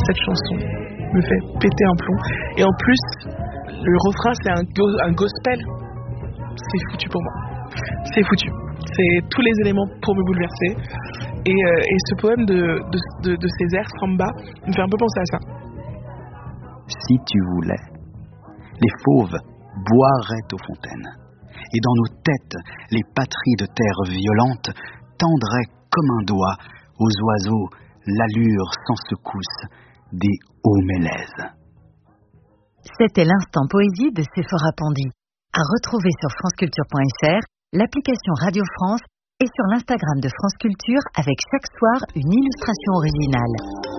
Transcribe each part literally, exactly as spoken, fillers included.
cette chanson me fait péter un plomb. Et en plus, le refrain, c'est un, go- un gospel. C'est foutu pour moi. C'est foutu. C'est tous les éléments pour me bouleverser. Et, euh, et ce poème de, de, de, de Césaire, Samba, me fait un peu penser à ça. Si tu voulais, les fauves boiraient aux fontaines. Et dans nos têtes, les patries de terre violente tendraient comme un doigt aux oiseaux l'allure sans secousse des hauts mélèzes. C'était l'instant poésie de Séphora Pandy. À retrouver sur franceculture point f r, l'application Radio France et sur l'Instagram de France Culture avec chaque soir une illustration originale.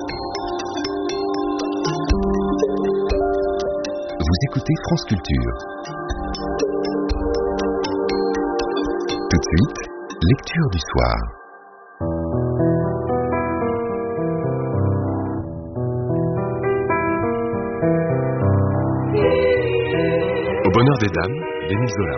Vous écoutez France Culture. Tout de suite, lecture du soir. Au bonheur des dames, d'Émile Zola.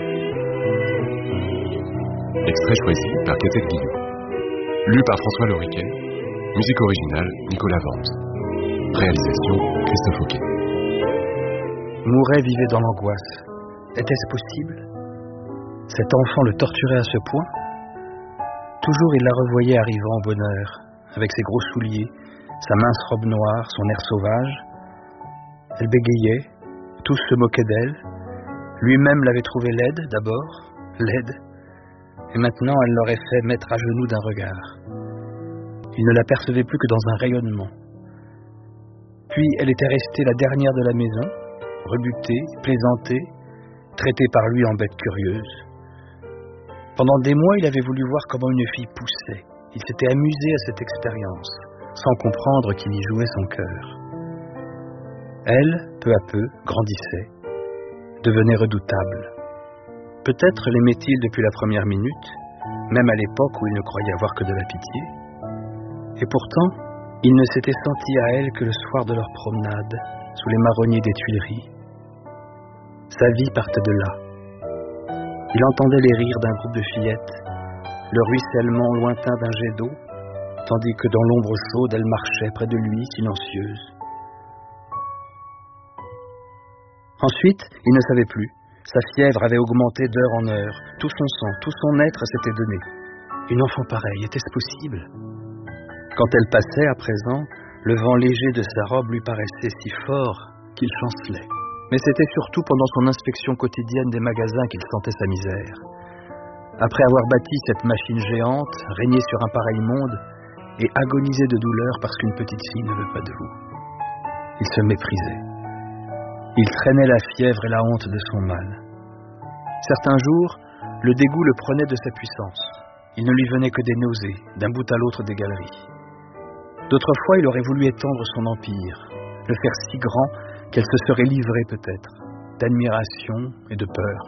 Extrait choisi par Catel Guillot. Lu par François Loriquet. Musique originale, Nicolas Vance. Réalisation, Christophe Auquet. Mouret vivait dans l'angoisse. Était-ce possible? Cet enfant le torturait à ce point? Toujours il la revoyait arrivant au bonheur, avec ses gros souliers, sa mince robe noire, son air sauvage. Elle bégayait, tous se moquaient d'elle. Lui-même l'avait trouvée laide d'abord, laide, et maintenant elle l'aurait fait mettre à genoux d'un regard. Il ne l'apercevait plus que dans un rayonnement. Puis elle était restée la dernière de la maison, rebutée, plaisantée, traitée par lui en bête curieuse. Pendant des mois, il avait voulu voir comment une fille poussait. Il s'était amusé à cette expérience, sans comprendre qu'il y jouait son cœur. Elle, peu à peu, grandissait, devenait redoutable. Peut-être l'aimait-il depuis la première minute, même à l'époque où il ne croyait avoir que de la pitié. Et pourtant, il ne s'était senti à elle que le soir de leur promenade, sous les marronniers des Tuileries. Sa vie partait de là. Il entendait les rires d'un groupe de fillettes, le ruissellement lointain d'un jet d'eau, tandis que dans l'ombre chaude, elle marchait près de lui, silencieuse. Ensuite, il ne savait plus. Sa fièvre avait augmenté d'heure en heure. Tout son sang, tout son être s'était donné. Une enfant pareille, était-ce possible? Quand elle passait, à présent, le vent léger de sa robe lui paraissait si fort qu'il chancelait. Mais c'était surtout pendant son inspection quotidienne des magasins qu'il sentait sa misère. Après avoir bâti cette machine géante, régné sur un pareil monde, et agonisé de douleur parce qu'une petite fille ne veut pas de vous. Il se méprisait. Il traînait la fièvre et la honte de son mal. Certains jours, le dégoût le prenait de sa puissance. Il ne lui venait que des nausées, d'un bout à l'autre des galeries. D'autres fois, il aurait voulu étendre son empire, le faire si grand qu'elle se serait livrée peut-être, d'admiration et de peur.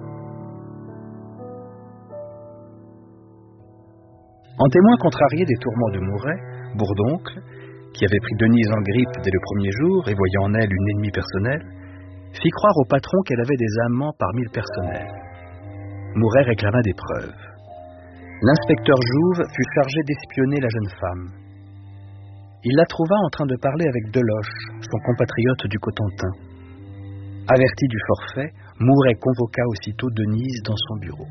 En témoin contrarié des tourments de Mouret, Bourdoncle, qui avait pris Denise en grippe dès le premier jour et voyant en elle une ennemie personnelle, fit croire au patron qu'elle avait des amants parmi le personnel. Mouret réclama des preuves. L'inspecteur Jouve fut chargé d'espionner la jeune femme. Il la trouva en train de parler avec Deloche, son compatriote du Cotentin. Averti du forfait, Mouret convoqua aussitôt Denise dans son bureau.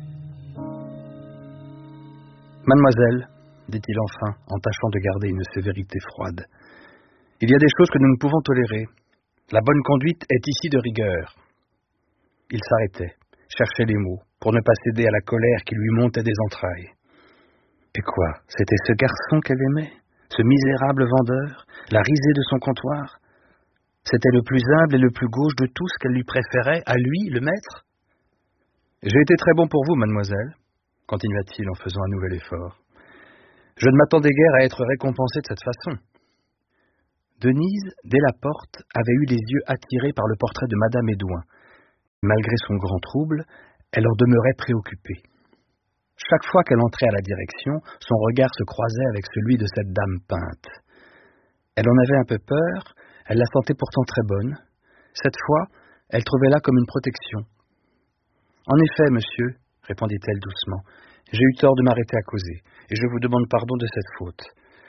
« Mademoiselle, dit-il enfin, en tâchant de garder une sévérité froide, il y a des choses que nous ne pouvons tolérer. La bonne conduite est ici de rigueur. » Il s'arrêtait, cherchait les mots, pour ne pas céder à la colère qui lui montait des entrailles. Et quoi, c'était ce garçon qu'elle aimait? Ce misérable vendeur, la risée de son comptoir? C'était le plus humble et le plus gauche de tous qu'elle lui préférait, à lui, le maître? « J'ai été très bon pour vous, mademoiselle, » continua-t-il en faisant un nouvel effort. « Je ne m'attendais guère à être récompensé de cette façon. » Denise, dès la porte, avait eu les yeux attirés par le portrait de Madame Édouin. Malgré son grand trouble, elle en demeurait préoccupée. Chaque fois qu'elle entrait à la direction, son regard se croisait avec celui de cette dame peinte. Elle en avait un peu peur, elle la sentait pourtant très bonne. Cette fois, elle trouvait là comme une protection. « En effet, monsieur, » répondit-elle doucement, « j'ai eu tort de m'arrêter à causer, et je vous demande pardon de cette faute.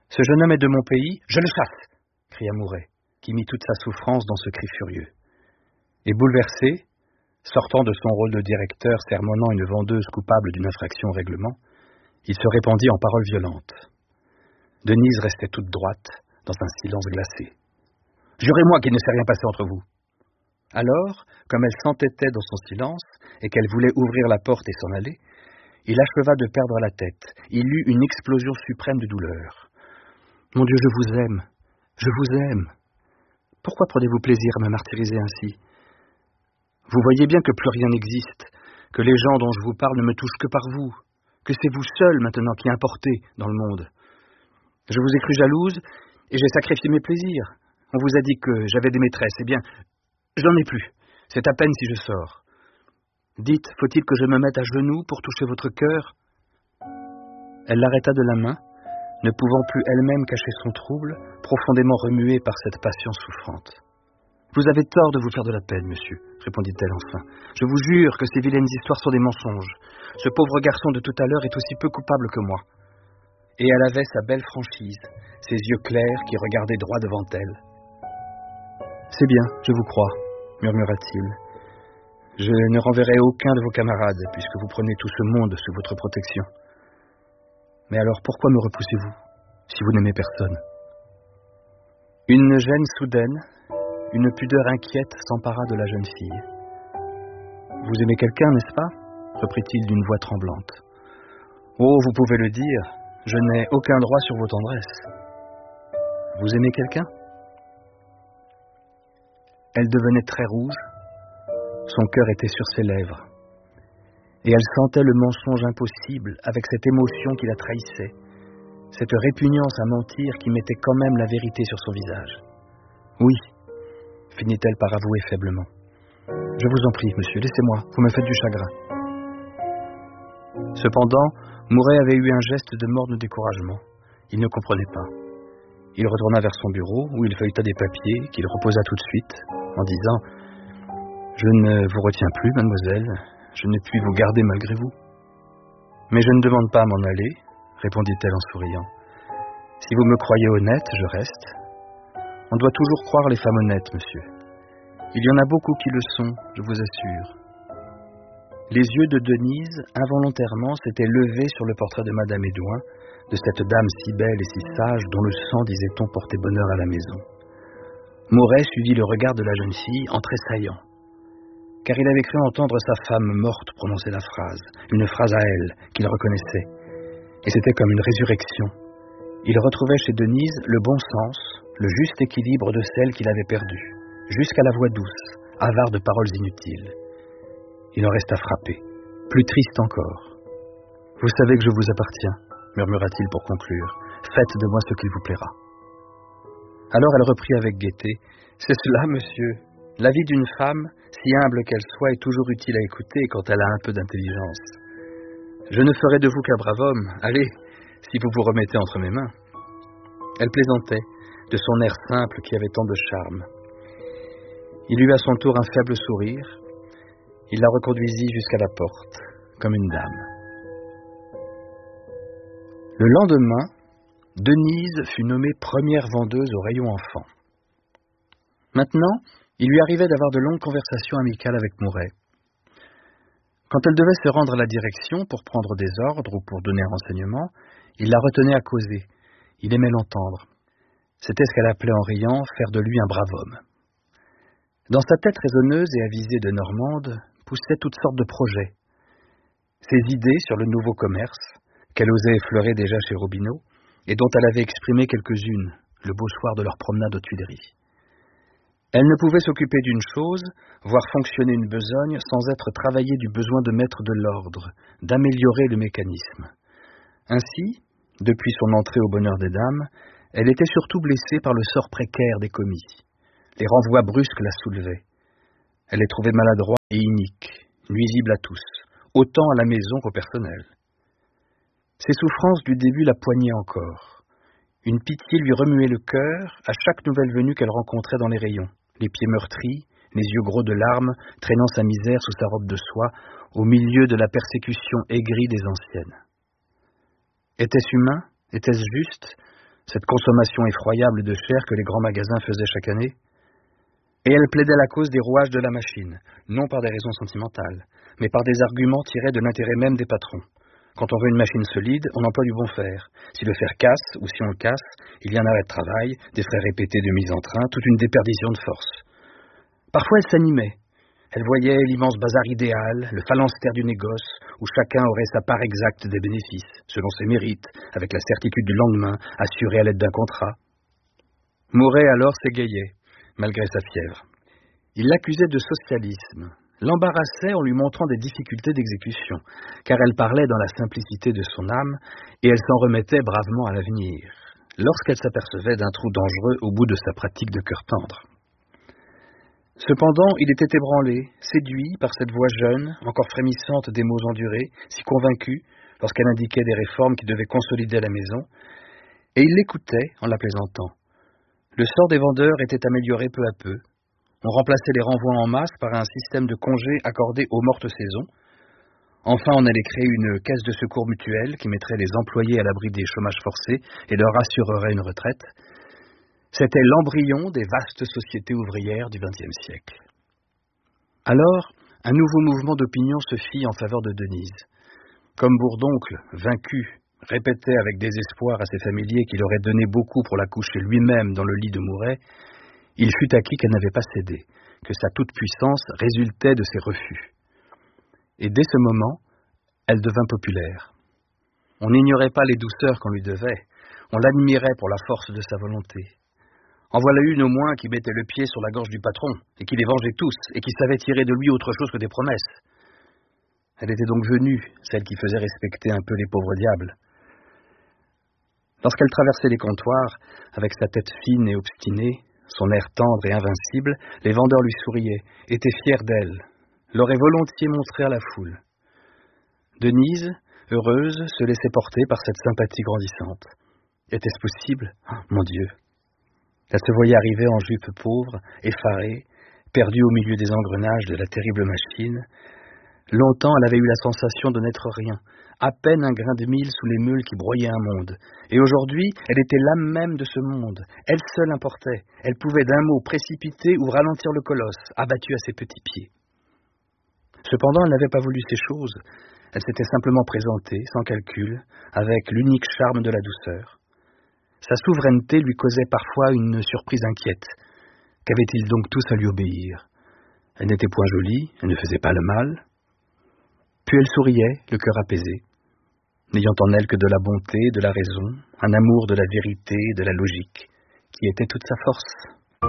Ce jeune homme est de mon pays, je le chasse !» cria Mouret, qui mit toute sa souffrance dans ce cri furieux. Et bouleversé, sortant de son rôle de directeur sermonnant une vendeuse coupable d'une infraction au règlement, il se répandit en paroles violentes. Denise restait toute droite, dans un silence glacé. « Jurez-moi qu'il ne s'est rien passé entre vous !» Alors, comme elle s'entêtait dans son silence, et qu'elle voulait ouvrir la porte et s'en aller, il acheva de perdre la tête. Il eut une explosion suprême de douleur. « Mon Dieu, je vous aime, je vous aime. Pourquoi prenez-vous plaisir à me martyriser ainsi? Vous voyez bien que plus rien n'existe, que les gens dont je vous parle ne me touchent que par vous, que c'est vous seul maintenant qui importez dans le monde. Je vous ai cru jalouse et j'ai sacrifié mes plaisirs. On vous a dit que j'avais des maîtresses, eh bien, je n'en ai plus. C'est à peine si je sors. Dites, faut-il que je me mette à genoux pour toucher votre cœur? » Elle l'arrêta de la main, ne pouvant plus elle-même cacher son trouble, profondément remuée par cette passion souffrante. « Vous avez tort de vous faire de la peine, monsieur, » répondit-elle enfin. « Je vous jure que ces vilaines histoires sont des mensonges. Ce pauvre garçon de tout à l'heure est aussi peu coupable que moi. » Et elle avait sa belle franchise, ses yeux clairs qui regardaient droit devant elle. « C'est bien, je vous crois, » murmura-t-il. « Je ne renverrai aucun de vos camarades, puisque vous prenez tout ce monde sous votre protection. Mais alors pourquoi me repoussez-vous, si vous n'aimez personne ?» Une gêne soudaine, une pudeur inquiète s'empara de la jeune fille. « Vous aimez quelqu'un, n'est-ce pas ?» reprit-il d'une voix tremblante. « Oh, vous pouvez le dire, je n'ai aucun droit sur vos tendresses. Vous aimez quelqu'un ?» Elle devenait très rouge, son cœur était sur ses lèvres, et elle sentait le mensonge impossible avec cette émotion qui la trahissait, cette répugnance à mentir qui mettait quand même la vérité sur son visage. « Oui, » finit-elle par avouer faiblement. « Je vous en prie, monsieur, laissez-moi, vous me faites du chagrin. » Cependant, Mouret avait eu un geste de morne découragement. Il ne comprenait pas. Il retourna vers son bureau, où il feuilleta des papiers, qu'il reposa tout de suite, en disant « Je ne vous retiens plus, mademoiselle, je ne puis vous garder malgré vous. »« Mais je ne demande pas à m'en aller, » répondit-elle en souriant. « Si vous me croyez honnête, je reste. On doit toujours croire les femmes honnêtes, monsieur. Il y en a beaucoup qui le sont, je vous assure. » Les yeux de Denise, involontairement, s'étaient levés sur le portrait de Madame Édouin, de cette dame si belle et si sage, dont le sang, disait-on, portait bonheur à la maison. Mouret suivit le regard de la jeune fille en tressaillant, car il avait cru entendre sa femme morte prononcer la phrase, une phrase à elle, qu'il reconnaissait, et c'était comme une résurrection. Il retrouvait chez Denise le bon sens, le juste équilibre de celle qu'il avait perdue, jusqu'à la voix douce, avare de paroles inutiles. Il en resta frappé, plus triste encore. « Vous savez que je vous appartiens, » murmura-t-il pour conclure. « Faites de moi ce qu'il vous plaira. » Alors elle reprit avec gaieté. « C'est cela, monsieur. La vie d'une femme, si humble qu'elle soit, est toujours utile à écouter quand elle a un peu d'intelligence. Je ne ferai de vous qu'un brave homme. Allez, si vous vous remettez entre mes mains. » Elle plaisantait, de son air simple qui avait tant de charme. Il eut à son tour un faible sourire. Il la reconduisit jusqu'à la porte, comme une dame. Le lendemain, Denise fut nommée première vendeuse au rayon enfants. Maintenant, il lui arrivait d'avoir de longues conversations amicales avec Mouret. Quand elle devait se rendre à la direction pour prendre des ordres ou pour donner un renseignement, il la retenait à causer. Il aimait l'entendre. C'était ce qu'elle appelait en riant faire de lui un brave homme. Dans sa tête raisonneuse et avisée de Normande, poussaient toutes sortes de projets. Ses idées sur le nouveau commerce, qu'elle osait effleurer déjà chez Robineau, et dont elle avait exprimé quelques-unes, le beau soir de leur promenade aux Tuileries. Elle ne pouvait s'occuper d'une chose, voir fonctionner une besogne, sans être travaillée du besoin de mettre de l'ordre, d'améliorer le mécanisme. Ainsi, depuis son entrée au bonheur des dames, elle était surtout blessée par le sort précaire des commis. Les renvois brusques la soulevaient. Elle les trouvait maladroits et iniques, nuisibles à tous, autant à la maison qu'au personnel. Ses souffrances du début la poignaient encore. Une pitié lui remuait le cœur à chaque nouvelle venue qu'elle rencontrait dans les rayons, les pieds meurtris, les yeux gros de larmes, traînant sa misère sous sa robe de soie, au milieu de la persécution aigrie des anciennes. Était-ce humain? Était-ce juste cette consommation effroyable de chair que les grands magasins faisaient chaque année. Et elle plaidait la cause des rouages de la machine, non par des raisons sentimentales, mais par des arguments tirés de l'intérêt même des patrons. Quand on veut une machine solide, on emploie du bon fer. Si le fer casse, ou si on le casse, il y a un arrêt de travail, des frais répétés de mise en train, toute une déperdition de force. Parfois elle s'animait. Elle voyait l'immense bazar idéal, le phalanstère du négoce, où chacun aurait sa part exacte des bénéfices, selon ses mérites, avec la certitude du lendemain, assurée à l'aide d'un contrat. Mouret alors s'égayait, malgré sa fièvre. Il l'accusait de socialisme, l'embarrassait en lui montrant des difficultés d'exécution, car elle parlait dans la simplicité de son âme, et elle s'en remettait bravement à l'avenir, lorsqu'elle s'apercevait d'un trou dangereux au bout de sa pratique de cœur tendre. Cependant, il était ébranlé, séduit par cette voix jeune, encore frémissante des mots endurés, si convaincue, lorsqu'elle indiquait des réformes qui devaient consolider la maison, et il l'écoutait en la plaisantant. Le sort des vendeurs était amélioré peu à peu. On remplaçait les renvois en masse par un système de congés accordés aux mortes saisons. Enfin, on allait créer une caisse de secours mutuelle qui mettrait les employés à l'abri des chômages forcés et leur assurerait une retraite. C'était l'embryon des vastes sociétés ouvrières du vingtième siècle. Alors, un nouveau mouvement d'opinion se fit en faveur de Denise. Comme Bourdoncle, vaincu, répétait avec désespoir à ses familiers qu'il aurait donné beaucoup pour la coucher lui-même dans le lit de Mouret, il fut acquis qu'elle n'avait pas cédé, que sa toute-puissance résultait de ses refus. Et dès ce moment, elle devint populaire. On n'ignorait pas les douceurs qu'on lui devait, on l'admirait pour la force de sa volonté. En voilà une au moins qui mettait le pied sur la gorge du patron, et qui les vengeait tous, et qui savait tirer de lui autre chose que des promesses. Elle était donc venue, celle qui faisait respecter un peu les pauvres diables. Lorsqu'elle traversait les comptoirs, avec sa tête fine et obstinée, son air tendre et invincible, les vendeurs lui souriaient, étaient fiers d'elle, l'auraient volontiers montrée à la foule. Denise, heureuse, se laissait porter par cette sympathie grandissante. Était-ce possible? Oh, mon Dieu! Elle se voyait arriver en jupe pauvre, effarée, perdue au milieu des engrenages de la terrible machine. Longtemps, elle avait eu la sensation de n'être rien, à peine un grain de mil sous les meules qui broyaient un monde. Et aujourd'hui, elle était l'âme même de ce monde. Elle seule importait. Elle pouvait d'un mot précipiter ou ralentir le colosse, abattu à ses petits pieds. Cependant, elle n'avait pas voulu ces choses. Elle s'était simplement présentée, sans calcul, avec l'unique charme de la douceur. Sa souveraineté lui causait parfois une surprise inquiète. Qu'avaient-ils donc tous à lui obéir? Elle n'était point jolie, elle ne faisait pas le mal. Puis elle souriait, le cœur apaisé, n'ayant en elle que de la bonté, de la raison, un amour de la vérité, de la logique, qui était toute sa force.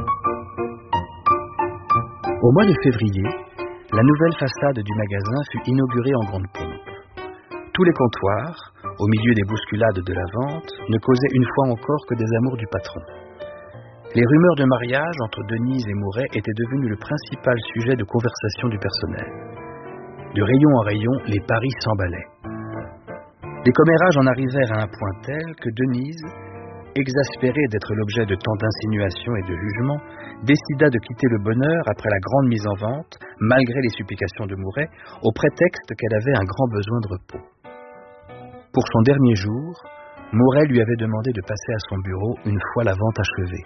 Au mois de février, la nouvelle façade du magasin fut inaugurée en grande pompe. Tous les comptoirs, au milieu des bousculades de la vente, ne causaient une fois encore que des amours du patron. Les rumeurs de mariage entre Denise et Mouret étaient devenues le principal sujet de conversation du personnel. De rayon en rayon, les paris s'emballaient. Les commérages en arrivèrent à un point tel que Denise, exaspérée d'être l'objet de tant d'insinuations et de jugements, décida de quitter le bonheur après la grande mise en vente, malgré les supplications de Mouret, au prétexte qu'elle avait un grand besoin de repos. Pour son dernier jour, Mouret lui avait demandé de passer à son bureau une fois la vente achevée.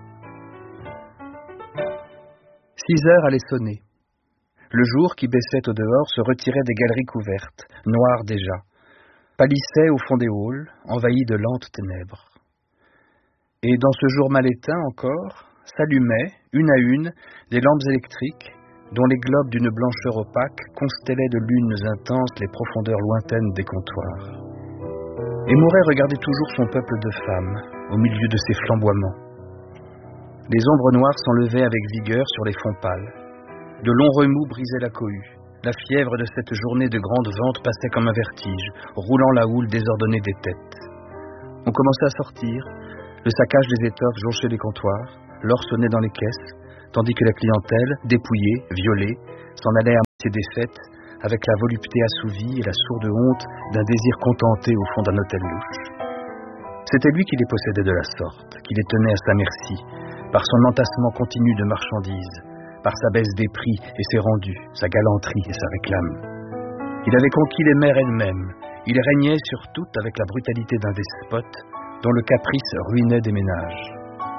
Six heures allaient sonner. Le jour qui baissait au dehors se retirait des galeries couvertes, noires déjà, pâlissait au fond des halls, envahi de lentes ténèbres. Et dans ce jour mal éteint encore, s'allumaient, une à une, des lampes électriques, dont les globes d'une blancheur opaque constellaient de lunes intenses les profondeurs lointaines des comptoirs. Et Mouret regardait toujours son peuple de femmes, au milieu de ses flamboiements. Les ombres noires s'enlevaient avec vigueur sur les fonds pâles. De longs remous brisaient la cohue. La fièvre de cette journée de grande vente passait comme un vertige, roulant la houle désordonnée des têtes. On commençait à sortir. Le saccage des étoffes jonchait les comptoirs, l'or sonnait dans les caisses, tandis que la clientèle, dépouillée, violée, s'en allait à moitié défaite, avec la volupté assouvie et la sourde honte d'un désir contenté au fond d'un hôtel louche. C'était lui qui les possédait de la sorte, qui les tenait à sa merci, par son entassement continu de marchandises, par sa baisse des prix et ses rendus, sa galanterie et sa réclame. Il avait conquis les mers elles-mêmes, il régnait sur toutes avec la brutalité d'un despote, dont le caprice ruinait des ménages.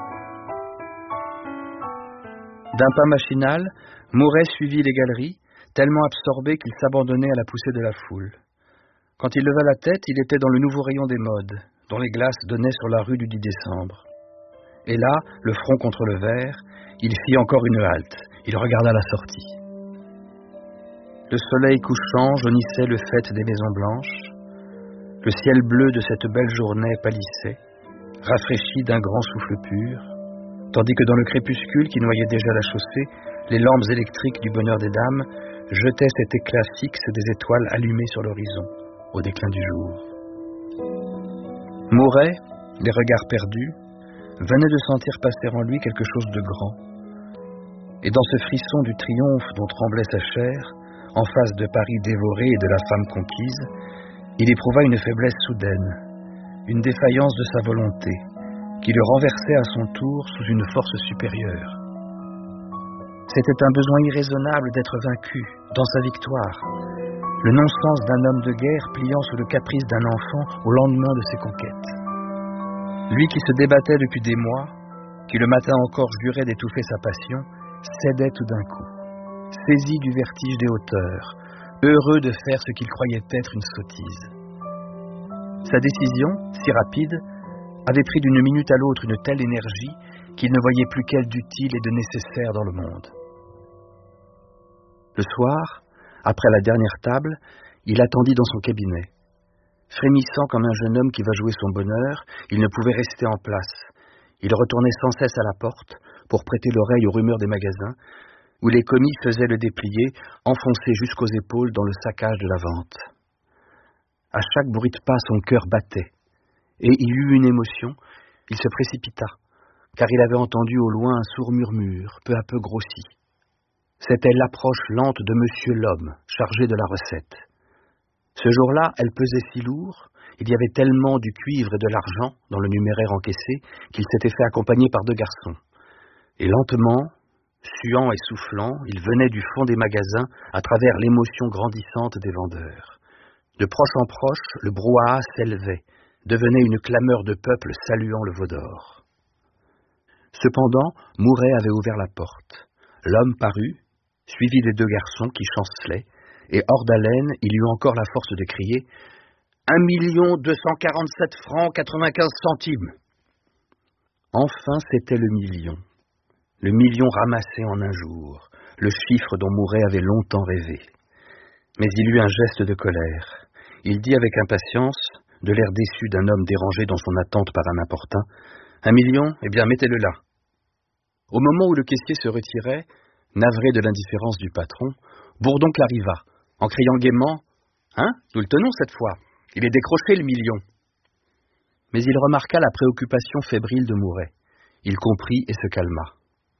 D'un pas machinal, Mouret suivit les galeries, tellement absorbé qu'il s'abandonnait à la poussée de la foule. Quand il leva la tête, il était dans le nouveau rayon des modes, dont les glaces donnaient sur la rue du dix décembre. Et là, le front contre le verre, il fit encore une halte. Il regarda la sortie. Le soleil couchant jaunissait le faîte des maisons blanches. Le ciel bleu de cette belle journée pâlissait, rafraîchi d'un grand souffle pur, tandis que dans le crépuscule qui noyait déjà la chaussée, les lampes électriques du bonheur des dames jetaient cet éclat fixe des étoiles allumées sur l'horizon, au déclin du jour. Mouret, les regards perdus, venait de sentir passer en lui quelque chose de grand. Et dans ce frisson du triomphe dont tremblait sa chair, en face de Paris dévoré et de la femme conquise, il éprouva une faiblesse soudaine, une défaillance de sa volonté, qui le renversait à son tour sous une force supérieure. C'était un besoin irraisonnable d'être vaincu, dans sa victoire, le non-sens d'un homme de guerre pliant sous le caprice d'un enfant au lendemain de ses conquêtes. Lui qui se débattait depuis des mois, qui le matin encore jurait d'étouffer sa passion, cédait tout d'un coup, saisi du vertige des hauteurs, heureux de faire ce qu'il croyait être une sottise. Sa décision, si rapide, avait pris d'une minute à l'autre une telle énergie qu'il ne voyait plus qu'elle d'utile et de nécessaire dans le monde. Le soir, après la dernière table, il attendit dans son cabinet. Frémissant comme un jeune homme qui va jouer son bonheur, il ne pouvait rester en place. Il retournait sans cesse à la porte pour prêter l'oreille aux rumeurs des magasins, où les commis faisaient le déplier, enfoncés jusqu'aux épaules dans le saccage de la vente. À chaque bruit de pas, son cœur battait, et il eut une émotion, il se précipita, car il avait entendu au loin un sourd murmure, peu à peu grossi. C'était l'approche lente de Monsieur l'Homme, chargé de la recette. Ce jour-là, elle pesait si lourd, il y avait tellement du cuivre et de l'argent dans le numéraire encaissé qu'il s'était fait accompagner par deux garçons. Et lentement, suant et soufflant, il venait du fond des magasins à travers l'émotion grandissante des vendeurs. De proche en proche, le brouhaha s'élevait, devenait une clameur de peuple saluant le veau d'or. Cependant, Mouret avait ouvert la porte. L'homme parut, suivi des deux garçons qui chancelaient, et hors d'haleine, il eut encore la force de crier « Un million deux cent quarante-sept francs quatre-vingt-quinze centimes !» Enfin, c'était le million. Le million ramassé en un jour, le chiffre dont Mouret avait longtemps rêvé. Mais il eut un geste de colère. Il dit avec impatience, de l'air déçu d'un homme dérangé dans son attente par un importun, « Un million, eh bien mettez-le là. » Au moment où le caissier se retirait, navré de l'indifférence du patron, Bourdoncle arriva, en criant gaiement « Hein, nous le tenons cette fois, il est décroché le million !» Mais il remarqua la préoccupation fébrile de Mouret. Il comprit et se calma.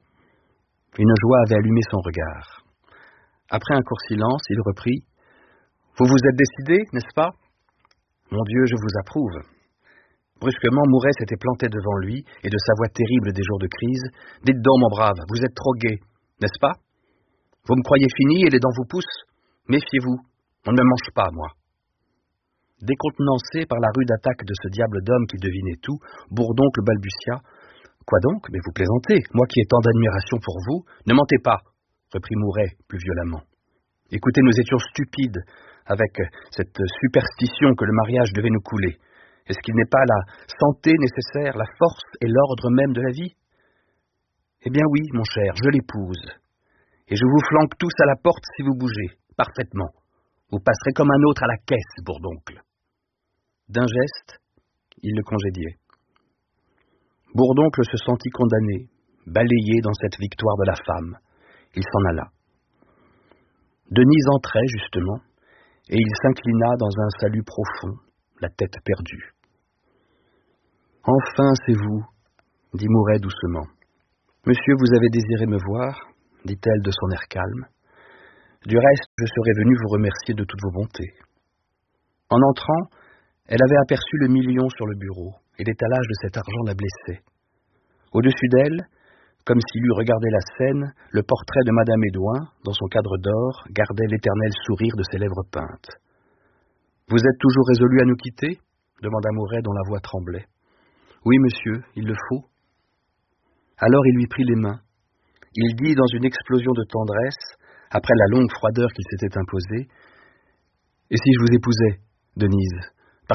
Une joie avait allumé son regard. Après un court silence, il reprit « Vous vous êtes décidé, n'est-ce pas ? Mon Dieu, je vous approuve. » Brusquement, Mouret s'était planté devant lui, et de sa voix terrible des jours de crise, « Dites donc, mon brave, vous êtes trop gai, n'est-ce pas ? Vous me croyez fini et les dents vous poussent ? Méfiez-vous, on ne me mange pas, moi. » Décontenancé par la rude attaque de ce diable d'homme qui devinait tout, Bourdoncle balbutia « Quoi donc ? Mais vous plaisantez, moi qui ai tant d'admiration pour vous, ne mentez pas !» reprit Mouret plus violemment. « Écoutez, nous étions stupides avec cette superstition que le mariage devait nous couler. Est-ce qu'il n'est pas la santé nécessaire, la force et l'ordre même de la vie ? Eh bien oui, mon cher, je l'épouse. Et je vous flanque tous à la porte si vous bougez, parfaitement. Vous passerez comme un autre à la caisse, Bourdoncle. » D'un geste, il le congédiait. Bourdoncle se sentit condamné, balayé dans cette victoire de la femme. Il s'en alla. Denise entrait, justement, et il s'inclina dans un salut profond, la tête perdue. « Enfin, c'est vous, » dit Mouret doucement. « Monsieur, vous avez désiré me voir, » dit-elle de son air calme. « Du reste, je serais venu vous remercier de toutes vos bontés. » En entrant, elle avait aperçu le million sur le bureau, et l'étalage de cet argent la blessait. Au-dessus d'elle, comme s'il eût regardé la scène, le portrait de Madame Édouin, dans son cadre d'or, gardait l'éternel sourire de ses lèvres peintes. « Vous êtes toujours résolu à nous quitter ?» demanda Mouret dont la voix tremblait. Oui, monsieur, il le faut. Alors il lui prit les mains. Il dit dans une explosion de tendresse, après la longue froideur qu'il s'était imposée, « Et si je vous épousais, Denise, partiriez-vous »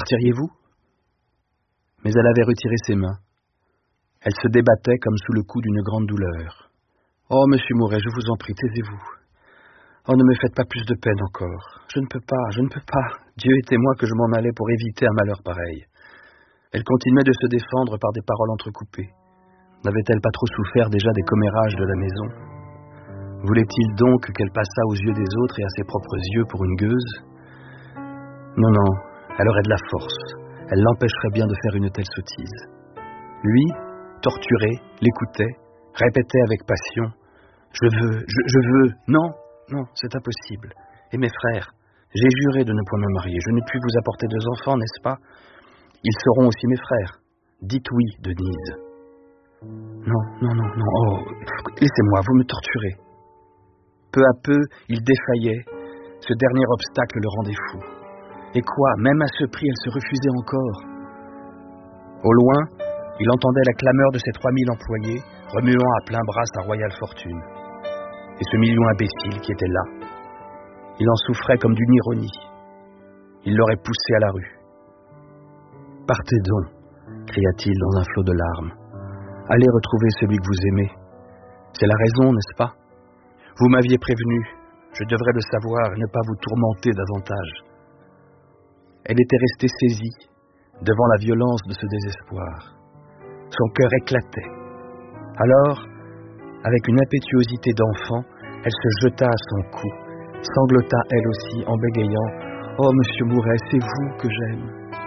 Mais elle avait retiré ses mains. Elle se débattait comme sous le coup d'une grande douleur. « Oh, monsieur Mouret, je vous en prie, taisez-vous. Oh, ne me faites pas plus de peine encore. Je ne peux pas, je ne peux pas. Dieu est témoin que je m'en allais pour éviter un malheur pareil. » Elle continuait de se défendre par des paroles entrecoupées. N'avait-elle pas trop souffert déjà des commérages de la maison? Voulait-il donc qu'elle passât aux yeux des autres et à ses propres yeux pour une gueuse? Non, non, elle aurait de la force. Elle l'empêcherait bien de faire une telle sottise. Lui, torturé, l'écoutait, répétait avec passion « Je veux, je, je veux, non, non, c'est impossible. Et mes frères, j'ai juré de ne point me marier, je ne puis vous apporter deux enfants, n'est-ce pas? Ils seront aussi mes frères. Dites oui, Denise. » Non, non, non, non, oh, laissez-moi, vous me torturez. Peu à peu, il défaillait. Ce dernier obstacle le rendait fou. Et quoi, même à ce prix, elle se refusait encore. Au loin, il entendait la clameur de ses trois mille employés, remuant à plein bras sa royale fortune. Et ce million imbécile qui était là, il en souffrait comme d'une ironie. Il l'aurait poussé à la rue. « Partez donc » cria-t-il dans un flot de larmes. « Allez retrouver celui que vous aimez. C'est la raison, n'est-ce pas? Vous m'aviez prévenu, je devrais le savoir et ne pas vous tourmenter davantage. » Elle était restée saisie devant la violence de ce désespoir. Son cœur éclatait. Alors, avec une impétuosité d'enfant, elle se jeta à son cou, sanglota elle aussi en bégayant « Oh, monsieur Mouret, c'est vous que j'aime !»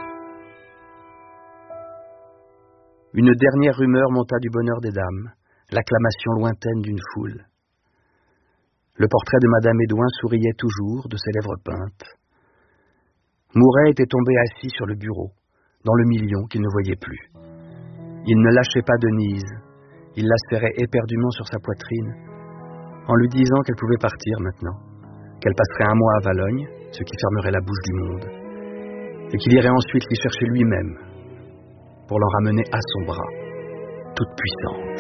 Une dernière rumeur monta du bonheur des dames, l'acclamation lointaine d'une foule. Le portrait de Madame Édouin souriait toujours de ses lèvres peintes. Mouret était tombé assis sur le bureau, dans le million qu'il ne voyait plus. Il ne lâchait pas Denise, il la serrait éperdument sur sa poitrine, en lui disant qu'elle pouvait partir maintenant, qu'elle passerait un mois à Valogne, ce qui fermerait la bouche du monde, et qu'il irait ensuite l'y chercher lui-même, pour l'en ramener à son bras, toute puissante.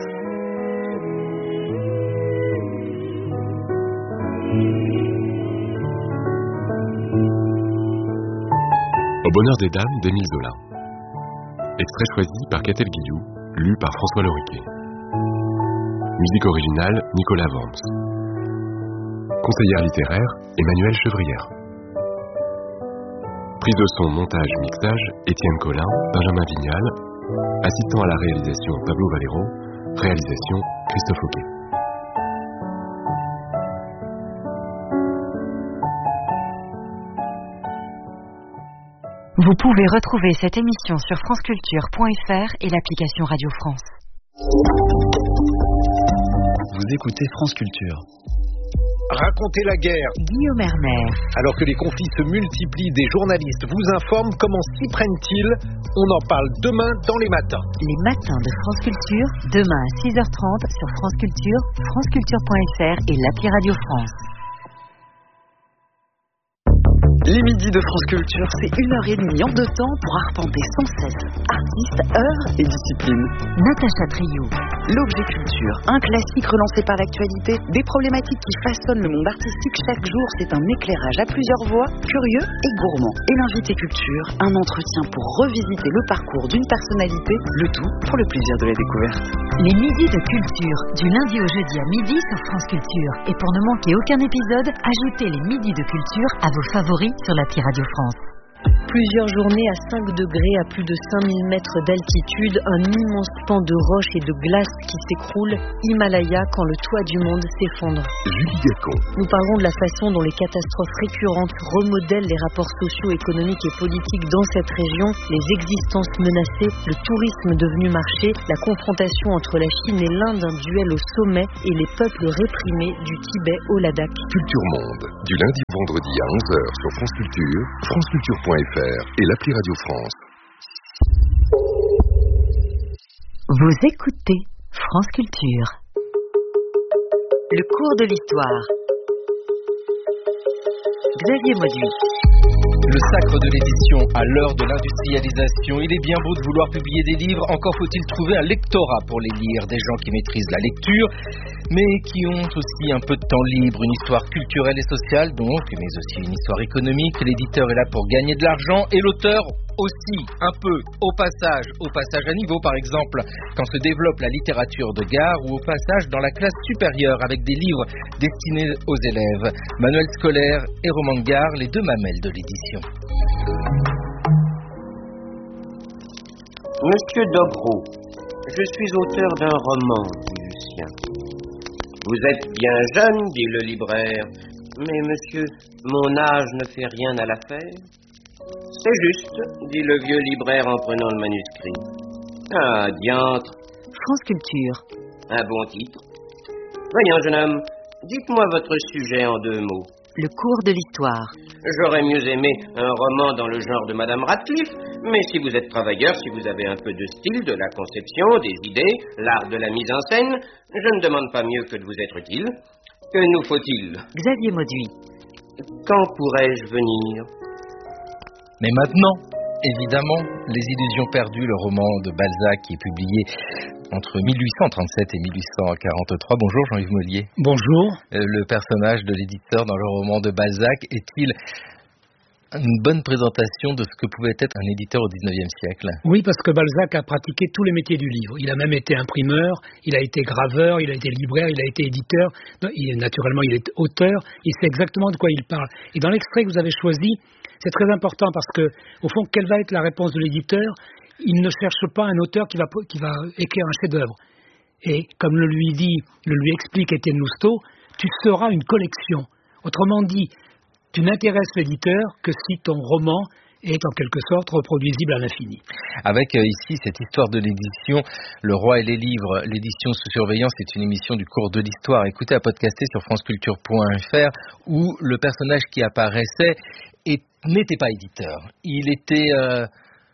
Au bonheur des dames d'Émile Zola. Extrait choisi par Catel Guillou, lu par François Loriquet. Musique originale, Nicolas Vamps. Conseillère littéraire, Emmanuelle Chevrière. Prise de son, montage, mixage, Étienne Collin, Benjamin Vignal. Assistant à la réalisation, Pablo Valero. Réalisation, Christophe Auquet. Vous pouvez retrouver cette émission sur franceculture point f r et l'application Radio France. Vous écoutez France Culture. Racontez la guerre. Guillaume Hermer. Alors que les conflits se multiplient, des journalistes vous informent. Comment s'y prennent-ils? On en parle demain dans les matins. Les matins de France Culture, demain à six heures trente sur France Culture, franceculture point f r et l'appli Radio France. Les midis de France Culture, c'est une heure et demie en deux temps pour arpenter sans cesse artistes, œuvres et disciplines. Natacha Triou. L'objet culture, un classique relancé par l'actualité, des problématiques qui façonnent le monde artistique chaque jour, c'est un éclairage à plusieurs voix, curieux et gourmand. Et l'invité culture, un entretien pour revisiter le parcours d'une personnalité, le tout pour le plaisir de la découverte. Les midis de culture, du lundi au jeudi à midi sur France Culture. Et pour ne manquer aucun épisode, ajoutez les midis de culture à vos favoris sur l'appli Radio France. Plusieurs journées à cinq degrés, à plus de cinq mille mètres d'altitude, un immense pan de roches et de glace qui s'écroule, Himalaya, quand le toit du monde s'effondre. Julie Gacon. Nous parlerons de la façon dont les catastrophes récurrentes remodèlent les rapports sociaux, économiques et politiques dans cette région, les existences menacées, le tourisme devenu marché, la confrontation entre la Chine et l'Inde, un duel au sommet, et les peuples réprimés du Tibet au Ladakh. Culture Monde, du lundi au vendredi à onze heures sur France Culture, franceculture point f r et l'appli Radio France. Vous écoutez France Culture. Le cours de l'histoire. Xavier Mauduit. Le sacre de l'édition à l'heure de l'industrialisation. Il est bien beau de vouloir publier des livres, encore faut-il trouver un lectorat pour les lire, des gens qui maîtrisent la lecture, mais qui ont aussi un peu de temps libre, une histoire culturelle et sociale donc, mais aussi une histoire économique. L'éditeur est là pour gagner de l'argent et l'auteur aussi, un peu, au passage, au passage à niveau par exemple, quand se développe la littérature de gare ou au passage dans la classe supérieure avec des livres destinés aux élèves. Manuel scolaire et roman de gare, les deux mamelles de l'édition. Monsieur Dobrow, je suis auteur d'un roman, dit Lucien. Vous êtes bien jeune, dit le libraire, mais monsieur, mon âge ne fait rien à l'affaire. C'est juste, dit le vieux libraire en prenant le manuscrit. Ah, diantre. France Culture. Un bon titre. Voyons, jeune homme, dites-moi votre sujet en deux mots. Le cours de l'histoire. J'aurais mieux aimé un roman dans le genre de Madame Radcliffe, mais si vous êtes travailleur, si vous avez un peu de style, de la conception, des idées, l'art de la mise en scène, je ne demande pas mieux que de vous être utile. Que nous faut-il? Xavier Mauduit. Quand pourrais-je venir? Mais maintenant, évidemment, Les Illusions perdues, le roman de Balzac qui est publié entre mille huit cent trente-sept et mille huit cent quarante-trois. Bonjour Jean-Yves Mollier. Bonjour. Euh, le personnage de l'éditeur dans le roman de Balzac est-il une bonne présentation de ce que pouvait être un éditeur au dix-neuvième siècle? Oui, parce que Balzac a pratiqué tous les métiers du livre. Il a même été imprimeur, il a été graveur, il a été libraire, il a été éditeur. Il, naturellement, il est auteur. Il sait exactement de quoi il parle. Et dans l'extrait que vous avez choisi, c'est très important parce que, au fond, quelle va être la réponse de l'éditeur? Il ne cherche pas un auteur qui va, qui va écrire un chef-d'œuvre. Et comme le lui dit, le lui explique Étienne Lousteau, tu seras une collection. Autrement dit, tu n'intéresses l'éditeur que si ton roman est en quelque sorte reproduisible à l'infini. Avec euh, ici cette histoire de l'édition, Le Roi et les livres, l'édition sous surveillance, c'est une émission du cours de l'histoire. Écoutez à podcaster sur franceculture point f r où le personnage qui apparaissait et n'était pas éditeur. Il était euh,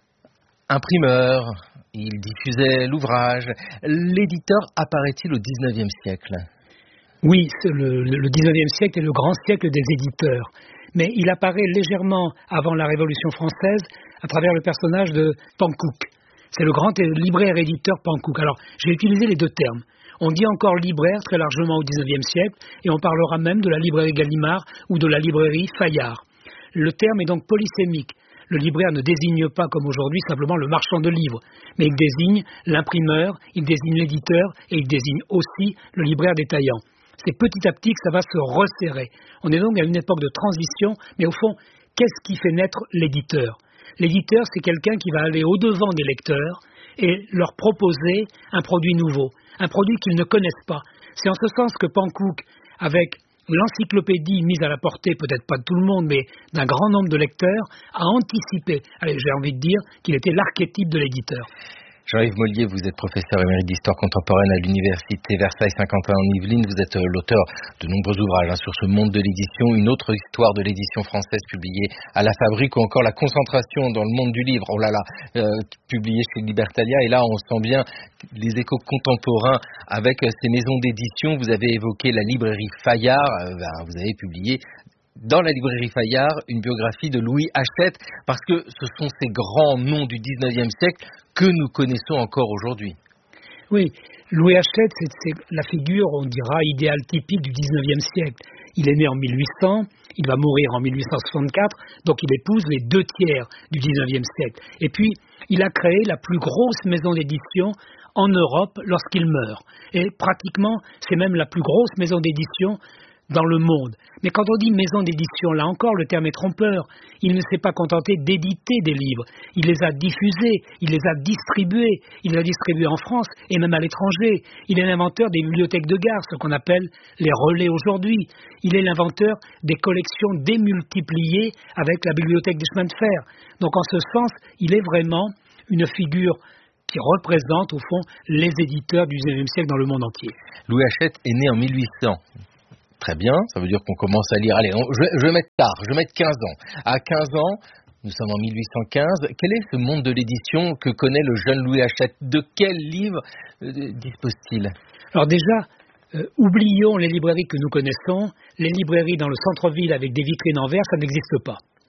imprimeur, il diffusait l'ouvrage. L'éditeur apparaît-il au dix-neuvième siècle? Oui, le, le dix-neuvième siècle est le grand siècle des éditeurs. Mais il apparaît légèrement avant la Révolution française à travers le personnage de Panckoucke. C'est le grand libraire-éditeur Panckoucke. Alors, j'ai utilisé les deux termes. On dit encore libraire très largement au dix-neuvième siècle et on parlera même de la librairie Gallimard ou de la librairie Fayard. Le terme est donc polysémique. Le libraire ne désigne pas, comme aujourd'hui, simplement le marchand de livres, mais il désigne l'imprimeur, il désigne l'éditeur et il désigne aussi le libraire détaillant. C'est petit à petit que ça va se resserrer. On est donc à une époque de transition, mais au fond, qu'est-ce qui fait naître l'éditeur? L'éditeur, c'est quelqu'un qui va aller au-devant des lecteurs et leur proposer un produit nouveau, un produit qu'ils ne connaissent pas. C'est en ce sens que Panckoucke, avec l'encyclopédie mise à la portée, peut-être pas de tout le monde, mais d'un grand nombre de lecteurs, a anticipé, allez, j'ai envie de dire, qu'il était l'archétype de l'éditeur. Jean-Yves Mollier, vous êtes professeur émérite d'histoire contemporaine à l'université Versailles-Saint-Quentin en Yvelines. Vous êtes l'auteur de nombreux ouvrages hein, sur ce monde de l'édition, une autre histoire de l'édition française publiée à la Fabrique ou encore la concentration dans le monde du livre, oh là là, euh, publiée chez Libertalia. Et là, on sent bien les échos contemporains avec euh, ces maisons d'édition. Vous avez évoqué la librairie Fayard, euh, ben, vous avez publié dans la librairie Fayard, une biographie de Louis Hachette, parce que ce sont ces grands noms du dix-neuvième siècle que nous connaissons encore aujourd'hui. Oui, Louis Hachette, c'est, c'est la figure, on dira, idéale typique du dix-neuvième siècle. Il est né en mille huit cents, il va mourir en mille huit cent soixante-quatre, donc il épouse les deux tiers du dix-neuvième siècle. Et puis, il a créé la plus grosse maison d'édition en Europe lorsqu'il meurt. Et pratiquement, c'est même la plus grosse maison d'édition dans le monde. Mais quand on dit maison d'édition, là encore, le terme est trompeur. Il ne s'est pas contenté d'éditer des livres. Il les a diffusés, il les a distribués. Il les a distribués en France et même à l'étranger. Il est l'inventeur des bibliothèques de gare, ce qu'on appelle les relais aujourd'hui. Il est l'inventeur des collections démultipliées avec la bibliothèque des chemins de fer. Donc en ce sens, il est vraiment une figure qui représente au fond les éditeurs du dix-neuvième siècle dans le monde entier. Louis Hachette est né en mille huit cents. Très bien, ça veut dire qu'on commence à lire. Allez, on, je, je vais mettre tard, je vais mettre quinze ans. À quinze ans, nous sommes en mille huit cent quinze. Quel est ce monde de l'édition que connaît le jeune Louis Hachette? De quel livre euh, dispose-t-il? Alors déjà, euh, oublions les librairies que nous connaissons. Les librairies dans le centre-ville avec des vitrines en verre, ça n'existe pas.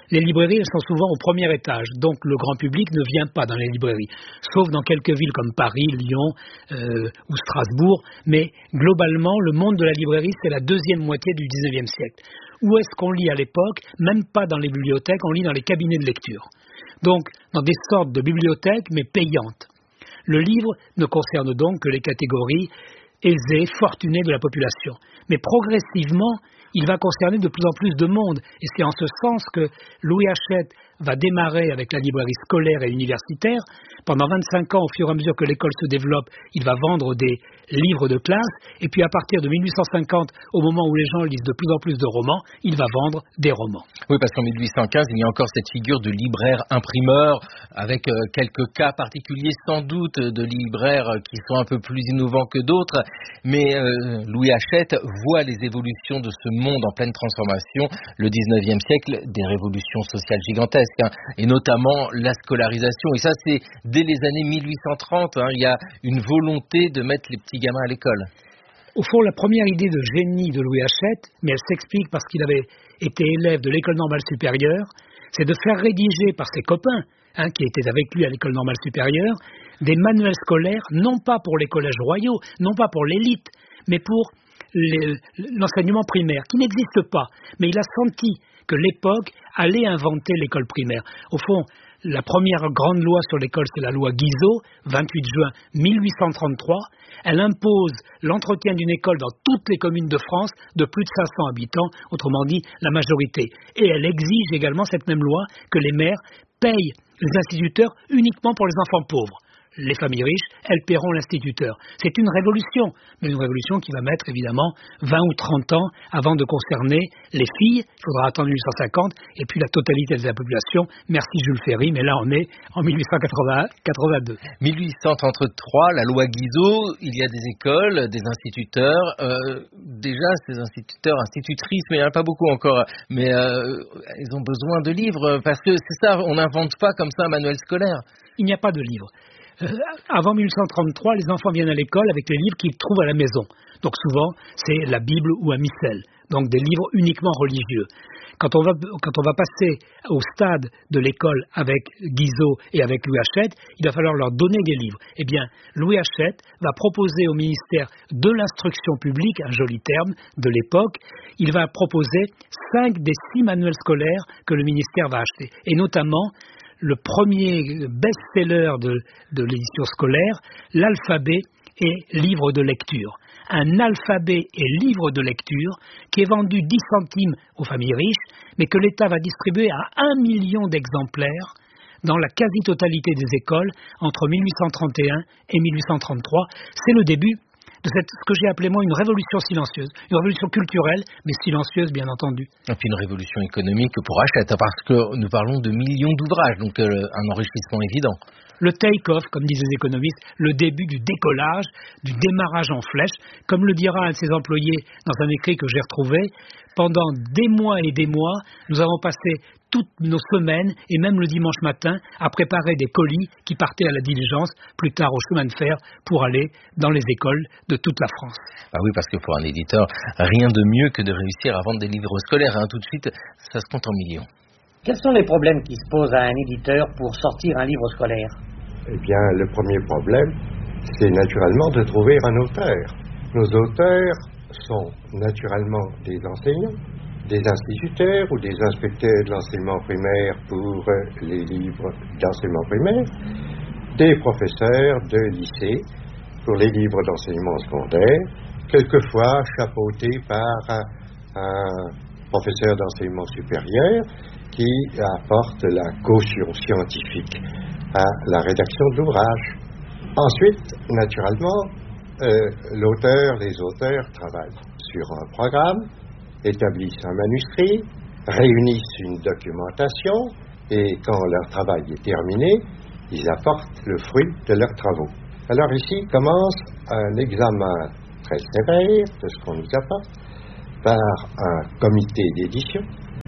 Les librairies, elles sont souvent au premier étage, donc le grand public ne vient pas dans les librairies, sauf dans quelques villes comme Paris, Lyon euh, ou Strasbourg, mais globalement, le monde de la librairie, c'est la deuxième moitié du dix-neuvième siècle. Où est-ce qu'on lit à l'époque? Même pas dans les bibliothèques, on lit dans les cabinets de lecture. Donc, dans des sortes de bibliothèques, mais payantes. Le livre ne concerne donc que les catégories aisées, fortunées de la population. Mais progressivement, il va concerner de plus en plus de monde. Et c'est en ce sens que Louis Hachette va démarrer avec la librairie scolaire et universitaire. Pendant vingt-cinq ans, au fur et à mesure que l'école se développe, il va vendre des livres de classe. Et puis à partir de mille huit cent cinquante, au moment où les gens lisent de plus en plus de romans, il va vendre des romans. Oui, parce qu'en mille huit cent quinze, il y a encore cette figure de libraire imprimeur, avec euh, quelques cas particuliers sans doute de libraires qui sont un peu plus innovants que d'autres. Mais euh, Louis Hachette voit les évolutions de ce monde en pleine transformation, le dix-neuvième siècle, des révolutions sociales gigantesques, hein, et notamment la scolarisation. Et ça, c'est dès les années mille huit cent trente, hein, il y a une volonté de mettre les petits gamins à l'école. Au fond, la première idée de génie de Louis Hachette, mais elle s'explique parce qu'il avait été élève de l'école normale supérieure, c'est de faire rédiger par ses copains, hein, qui étaient avec lui à l'école normale supérieure, des manuels scolaires, non pas pour les collèges royaux, non pas pour l'élite, mais pour les, l'enseignement primaire, qui n'existe pas. Mais il a senti que l'époque allait inventer l'école primaire. Au fond, la première grande loi sur l'école, c'est la loi Guizot, vingt-huit juin mille huit cent trente-trois. Elle impose l'entretien d'une école dans toutes les communes de France de plus de cinq cents habitants, autrement dit la majorité. Et elle exige également, cette même loi, que les maires payent les instituteurs uniquement pour les enfants pauvres. Les familles riches, elles paieront l'instituteur. C'est une révolution, mais une révolution qui va mettre évidemment vingt ou trente ans avant de concerner les filles. Il faudra attendre mille huit cent cinquante et puis la totalité de la population. Merci Jules Ferry, mais là on est en mille huit cent quatre-vingt-deux. mille huit cent trente-trois, la loi Guizot, il y a des écoles, des instituteurs. Euh, déjà, ces instituteurs, institutrices, mais il n'y en a pas beaucoup encore, mais euh, ils ont besoin de livres parce que c'est ça, on n'invente pas comme ça un manuel scolaire. Il n'y a pas de livre. Euh, avant mille huit cent trente-trois, les enfants viennent à l'école avec les livres qu'ils trouvent à la maison. Donc souvent, c'est la Bible ou un missel. Donc des livres uniquement religieux. Quand on va, quand on va passer au stade de l'école avec Guizot et avec Louis Hachette, il va falloir leur donner des livres. Eh bien, Louis Hachette va proposer au ministère de l'instruction publique, un joli terme de l'époque, il va proposer cinq des six manuels scolaires que le ministère va acheter. Et notamment, le premier best-seller de, de l'édition scolaire, l'alphabet et livre de lecture. Un alphabet et livre de lecture qui est vendu dix centimes aux familles riches, mais que l'État va distribuer à un million d'exemplaires dans la quasi-totalité des écoles entre mille huit cent trente et un et mille huit cent trente-trois. C'est le début de cette, ce que j'ai appelé moi une révolution silencieuse, une révolution culturelle, mais silencieuse bien entendu. Et puis une révolution économique pour Hachette, parce que nous parlons de millions d'ouvrages, donc euh, un enrichissement évident. Le take-off, comme disent les économistes, le début du décollage, du démarrage en flèche, comme le dira un de ses employés dans un écrit que j'ai retrouvé, pendant des mois et des mois, nous avons passé toutes nos semaines, et même le dimanche matin, à préparer des colis qui partaient à la diligence, plus tard au chemin de fer, pour aller dans les écoles de toute la France. Ah oui, parce que pour un éditeur, rien de mieux que de réussir à vendre des livres scolaires. Hein. Tout de suite, ça se compte en millions. Quels sont les problèmes qui se posent à un éditeur pour sortir un livre scolaire? Eh bien, le premier problème, c'est naturellement de trouver un auteur. Nos auteurs sont naturellement des enseignants, des instituteurs ou des inspecteurs de l'enseignement primaire pour les livres d'enseignement primaire, des professeurs de lycée pour les livres d'enseignement secondaire, quelquefois chapeautés par un, un professeur d'enseignement supérieur qui apporte la caution scientifique à la rédaction de l'ouvrage. Ensuite, naturellement, euh, l'auteur, les auteurs travaillent sur un programme, établissent un manuscrit, réunissent une documentation et quand leur travail est terminé, ils apportent le fruit de leurs travaux. Alors ici commence un examen très sévère de ce qu'on nous apporte par un comité d'édition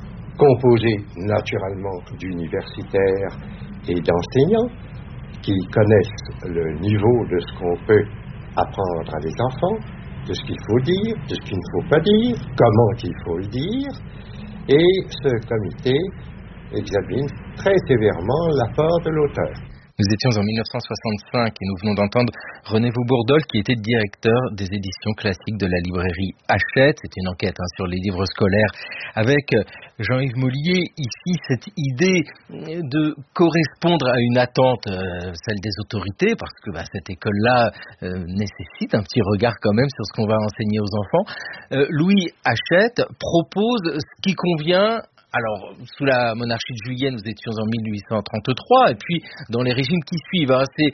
composé naturellement d'universitaires et d'enseignants qui connaissent le niveau de ce qu'on peut apprendre à des enfants, de ce qu'il faut dire, de ce qu'il ne faut pas dire, comment il faut le dire. Et ce comité examine très sévèrement l'apport de l'auteur. Nous étions en mille neuf cent soixante-cinq et nous venons d'entendre René Vaubourdol qui était directeur des éditions classiques de la librairie Hachette. C'était une enquête hein, sur les livres scolaires avec Jean-Yves Mollier. Ici, cette idée de correspondre à une attente, euh, celle des autorités, parce que bah, cette école-là euh, nécessite un petit regard quand même sur ce qu'on va enseigner aux enfants. Euh, Louis Hachette propose ce qui convient. Alors, sous la monarchie de Juillet, nous étions en mille huit cent trente-trois, et puis dans les régimes qui suivent, hein, c'est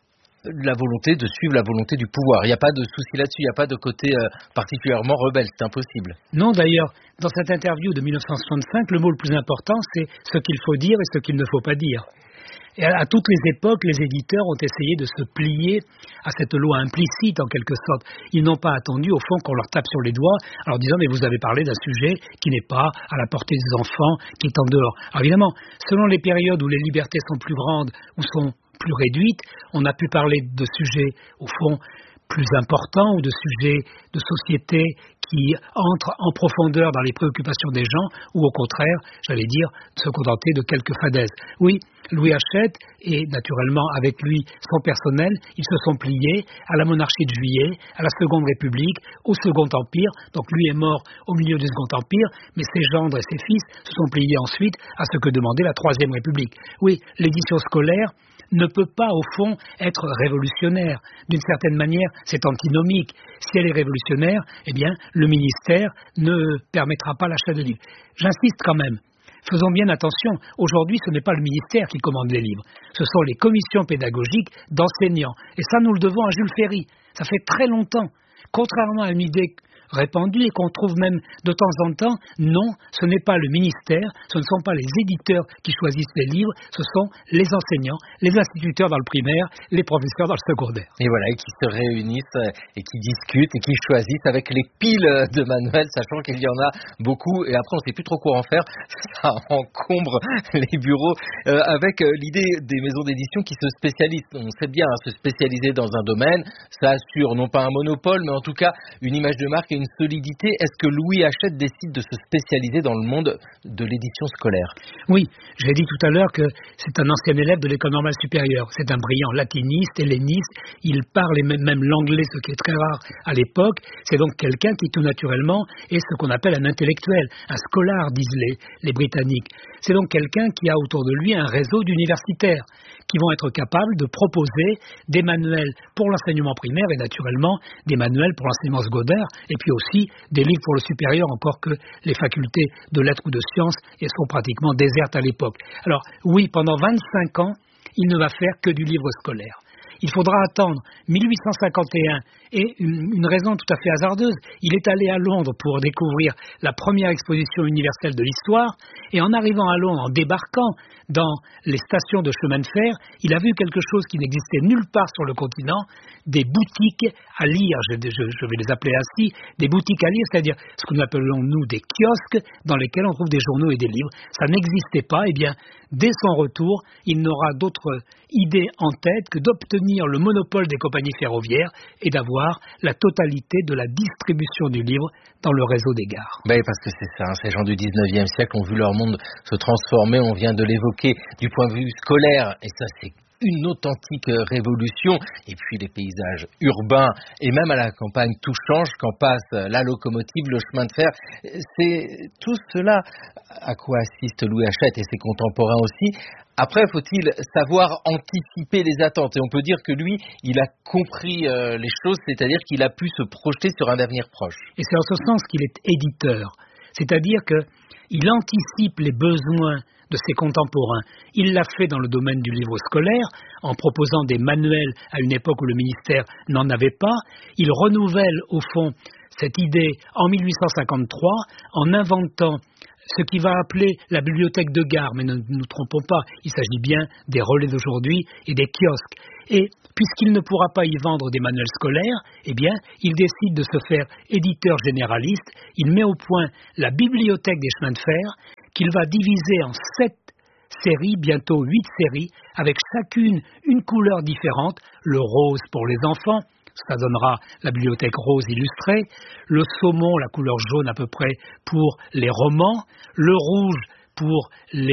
la volonté de suivre la volonté du pouvoir. Il n'y a pas de souci là-dessus, il n'y a pas de côté euh, particulièrement rebelle, c'est impossible. Non, d'ailleurs, dans cette interview de mille neuf cent soixante-cinq, le mot le plus important, c'est ce qu'il faut dire et ce qu'il ne faut pas dire. Et à toutes les époques, les éditeurs ont essayé de se plier à cette loi implicite, en quelque sorte. Ils n'ont pas attendu, au fond, qu'on leur tape sur les doigts en leur disant « mais vous avez parlé d'un sujet qui n'est pas à la portée des enfants, qui est en dehors ». Alors évidemment, selon les périodes où les libertés sont plus grandes ou sont plus réduites, on a pu parler de sujets, au fond, plus importants ou de sujets de société qui entrent en profondeur dans les préoccupations des gens, ou au contraire, j'allais dire, se contenter de quelques fadaises. Oui, Louis Hachette et naturellement avec lui son personnel, ils se sont pliés à la monarchie de Juillet, à la Seconde République, au Second Empire. Donc lui est mort au milieu du Second Empire, mais ses gendres et ses fils se sont pliés ensuite à ce que demandait la Troisième République. Oui, l'édition scolaire ne peut pas, au fond, être révolutionnaire. D'une certaine manière, c'est antinomique. Si elle est révolutionnaire, eh bien, le ministère ne permettra pas l'achat de livres. J'insiste quand même. Faisons bien attention. Aujourd'hui, ce n'est pas le ministère qui commande les livres. Ce sont les commissions pédagogiques d'enseignants. Et ça, nous le devons à Jules Ferry. Ça fait très longtemps. Contrairement à une idée répandue et qu'on trouve même de temps en temps, non, ce n'est pas le ministère, ce ne sont pas les éditeurs qui choisissent les livres, ce sont les enseignants, les instituteurs dans le primaire, les professeurs dans le secondaire. Et voilà, et qui se réunissent et qui discutent et qui choisissent avec les piles de manuels, sachant qu'il y en a beaucoup et après on ne sait plus trop quoi en faire, ça encombre les bureaux euh, avec l'idée des maisons d'édition qui se spécialisent. On sait bien hein, se spécialiser dans un domaine, ça assure non pas un monopole, mais en tout cas une image de marque et une solidité. Est-ce que Louis Hachette décide de se spécialiser dans le monde de l'édition scolaire? Oui, j'ai dit tout à l'heure que c'est un ancien élève de l'école normale supérieure. C'est un brillant latiniste, helléniste. Il parle même, même l'anglais, ce qui est très rare à l'époque. C'est donc quelqu'un qui, tout naturellement, est ce qu'on appelle un intellectuel, un scholar, disent les, les Britanniques. C'est donc quelqu'un qui a autour de lui un réseau d'universitaires qui vont être capables de proposer des manuels pour l'enseignement primaire et naturellement des manuels pour l'enseignement secondaire et puis aussi des livres pour le supérieur, encore que les facultés de lettres ou de sciences sont pratiquement désertes à l'époque. Alors oui, pendant vingt-cinq ans, il ne va faire que du livre scolaire. Il faudra attendre mille huit cent cinquante et un et une, une raison tout à fait hasardeuse. Il est allé à Londres pour découvrir la première exposition universelle de l'histoire et en arrivant à Londres, en débarquant dans les stations de chemin de fer, il a vu quelque chose qui n'existait nulle part sur le continent, des boutiques à lire, je, je, je vais les appeler ainsi, des boutiques à lire, c'est-à-dire ce que nous appelons nous des kiosques dans lesquels on trouve des journaux et des livres. Ça n'existait pas, et bien dès son retour, il n'aura d'autre idée en tête que d'obtenir le monopole des compagnies ferroviaires et d'avoir la totalité de la distribution du livre dans le réseau des gares. Ben parce que c'est ça, hein, ces gens du dix-neuvième siècle ont vu leur monde se transformer, on vient de l'évoquer du point de vue scolaire, et ça c'est une authentique révolution, et puis les paysages urbains et même à la campagne tout change quand passe la locomotive, le chemin de fer. C'est tout cela à quoi assiste Louis Hachette et ses contemporains aussi. Après, faut-il savoir anticiper les attentes, et on peut dire que lui, il a compris euh, les choses, c'est-à-dire qu'il a pu se projeter sur un avenir proche. Et c'est en ce sens qu'il est éditeur, c'est-à-dire qu'il anticipe les besoins de ses contemporains. Il l'a fait dans le domaine du livre scolaire, en proposant des manuels à une époque où le ministère n'en avait pas. Il renouvelle, au fond, cette idée en mille huit cent cinquante-trois, en inventant ce qu'il va appeler la bibliothèque de gare, mais ne nous trompons pas, il s'agit bien des relais d'aujourd'hui et des kiosques. Et puisqu'il ne pourra pas y vendre des manuels scolaires, eh bien, il décide de se faire éditeur généraliste. Il met au point la bibliothèque des chemins de fer, qu'il va diviser en sept séries, bientôt huit séries, avec chacune une couleur différente, le rose pour les enfants, ça donnera la bibliothèque rose illustrée, le saumon, la couleur jaune à peu près, pour les romans, le rouge pour les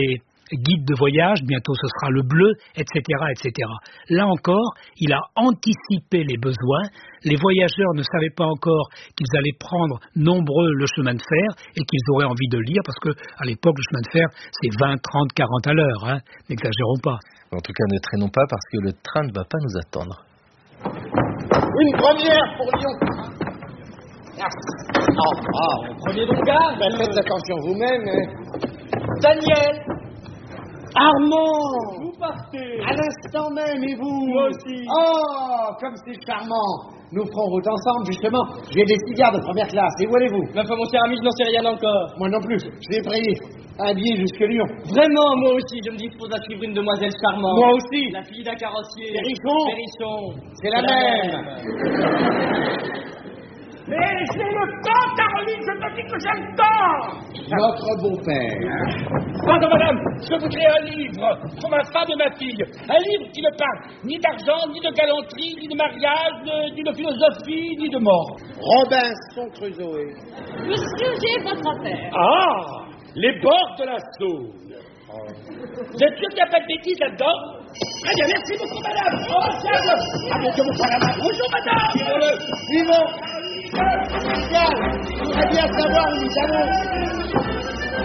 guide de voyage, bientôt ce sera le bleu, et cetera, et cetera. Là encore, il a anticipé les besoins. Les voyageurs ne savaient pas encore qu'ils allaient prendre nombreux le chemin de fer et qu'ils auraient envie de lire, parce que à l'époque, le chemin de fer, c'est vingt, trente, quarante à l'heure, hein. N'exagérons pas. En tout cas, ne traînons pas parce que le train ne va pas nous attendre. Une première pour Lyon. Ah, ah, prenez donc garde, ben faites attention vous-même. Hein. Daniel, Armand, vous partez. À l'instant même, et vous? Moi aussi. Oh, comme c'est charmant. Nous ferons route ensemble, justement. J'ai des cigares de première classe. Et où allez-vous? Ma femme, mon cher ami, je n'en sais rien encore. Moi non plus. J'ai payé un billet jusque Lyon. Vraiment, moi aussi, je me dispose à suivre une demoiselle charmante. Moi aussi. La fille d'un carrossier. Perrichon. Perrichon. C'est la, la même. même. Mais j'ai le temps, Caroline, je te dis que j'ai le temps. Notre beau-père. Pardon, madame, je voudrais un livre pour ma femme et ma fille. Un livre qui ne parle ni d'argent, ni de galanterie, ni de mariage, de, ni de philosophie, ni de mort. Robinson Crusoe. Monsieur, j'ai votre affaire. Ah, les bords de la Saône. Oh. Vous êtes sûr qu'il n'y a pas de bêtises là-dedans? Très bien, merci beaucoup, madame. Oh, tiens, ah, mon Dieu, mon frère, bonjour, madame. Suivons-le. Suivons. Pascal, je voudrais bien savoir où nous allons.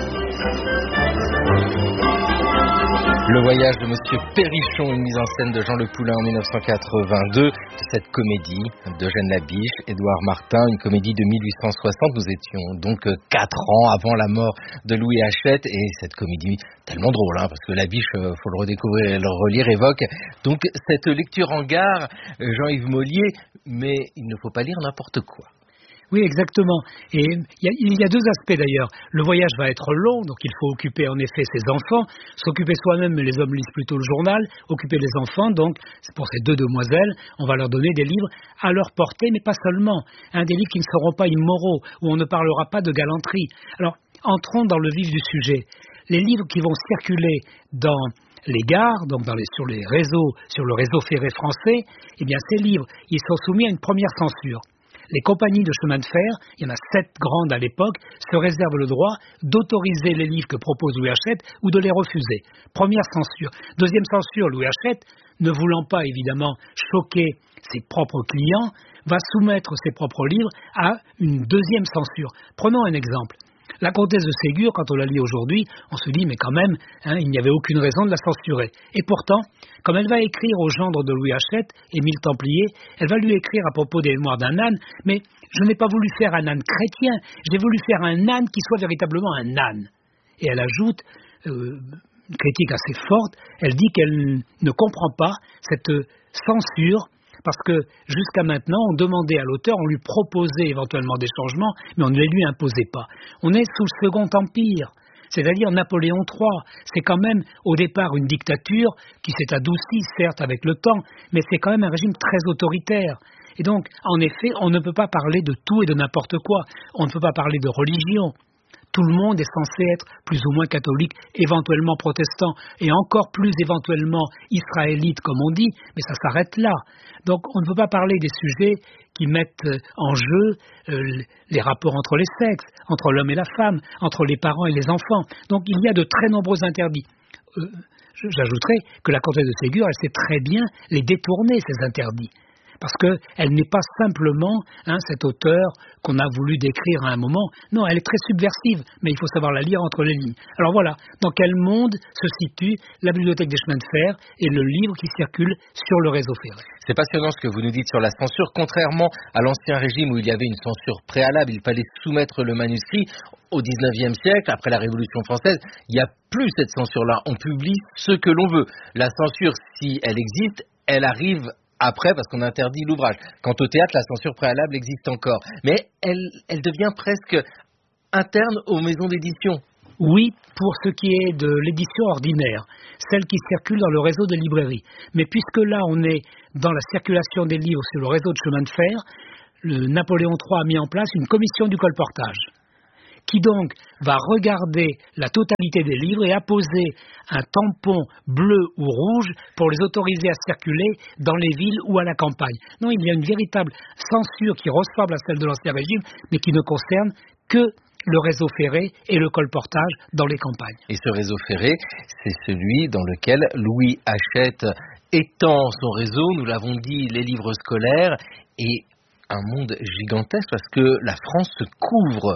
Le voyage de Monsieur Perrichon, une mise en scène de Jean Le Poulain en dix-neuf cent quatre-vingt-deux, de cette comédie d'Eugène Labiche, Édouard Martin, une comédie de mille huit cent soixante. Nous étions donc quatre ans avant la mort de Louis Hachette, et cette comédie tellement drôle, hein, parce que Labiche, euh, faut le redécouvrir et le relire, évoque donc cette lecture en gare, Jean-Yves Mollier, mais il ne faut pas lire n'importe quoi. Oui, exactement. Et il y, a, il y a deux aspects d'ailleurs. Le voyage va être long, donc il faut occuper en effet ses enfants, s'occuper soi-même, mais les hommes lisent plutôt le journal, occuper les enfants, donc pour ces deux demoiselles, on va leur donner des livres à leur portée, mais pas seulement. Hein, des livres qui ne seront pas immoraux, où on ne parlera pas de galanterie. Alors, entrons dans le vif du sujet. Les livres qui vont circuler dans les gares, donc dans les, sur les réseaux, sur le réseau ferré français, eh bien ces livres, ils sont soumis à une première censure. Les compagnies de chemin de fer, il y en a sept grandes à l'époque, se réservent le droit d'autoriser les livres que propose Louis Hachette ou de les refuser. Première censure. Deuxième censure, Louis Hachette, ne voulant pas évidemment choquer ses propres clients, va soumettre ses propres livres à une deuxième censure. Prenons un exemple. La comtesse de Ségur, quand on la lit aujourd'hui, on se dit, mais quand même, hein, il n'y avait aucune raison de la censurer. Et pourtant, comme elle va écrire au gendre de Louis Hachette, Émile Templier, elle va lui écrire à propos des mémoires d'un âne, mais je n'ai pas voulu faire un âne chrétien, j'ai voulu faire un âne qui soit véritablement un âne. Et elle ajoute, euh, une critique assez forte, elle dit qu'elle ne comprend pas cette censure, parce que jusqu'à maintenant, on demandait à l'auteur, on lui proposait éventuellement des changements, mais on ne les lui imposait pas. On est sous le Second Empire, c'est-à-dire Napoléon trois. C'est quand même au départ une dictature qui s'est adoucie, certes, avec le temps, mais c'est quand même un régime très autoritaire. Et donc, en effet, on ne peut pas parler de tout et de n'importe quoi. On ne peut pas parler de religion. Tout le monde est censé être plus ou moins catholique, éventuellement protestant, et encore plus éventuellement israélite, comme on dit, mais ça s'arrête là. Donc on ne peut pas parler des sujets qui mettent en jeu euh, les rapports entre les sexes, entre l'homme et la femme, entre les parents et les enfants. Donc il y a de très nombreux interdits. Euh, j'ajouterais que la comtesse de Ségur, elle sait très bien les détourner, ces interdits. Parce qu'elle n'est pas simplement hein, cet auteur qu'on a voulu décrire à un moment. Non, elle est très subversive, mais il faut savoir la lire entre les lignes. Alors voilà, dans quel monde se situe la bibliothèque des chemins de fer et le livre qui circule sur le réseau ferré? C'est passionnant ce que vous nous dites sur la censure. Contrairement à l'ancien régime où il y avait une censure préalable, il fallait soumettre le manuscrit. Au dix-neuvième siècle, après la Révolution française, il n'y a plus cette censure-là. On publie ce que l'on veut. La censure, si elle existe, elle arrive après, parce qu'on interdit l'ouvrage. Quant au théâtre, la censure préalable existe encore. Mais elle, elle devient presque interne aux maisons d'édition. Oui, pour ce qui est de l'édition ordinaire, celle qui circule dans le réseau des librairies. Mais puisque là, on est dans la circulation des livres sur le réseau de chemin de fer, le Napoléon trois a mis en place une commission du colportage, qui donc va regarder la totalité des livres et apposer un tampon bleu ou rouge pour les autoriser à circuler dans les villes ou à la campagne. Non, il y a une véritable censure qui ressemble à celle de l'Ancien Régime, mais qui ne concerne que le réseau ferré et le colportage dans les campagnes. Et ce réseau ferré, c'est celui dans lequel Louis Hachette étend son réseau, nous l'avons dit, les livres scolaires, et un monde gigantesque parce que la France se couvre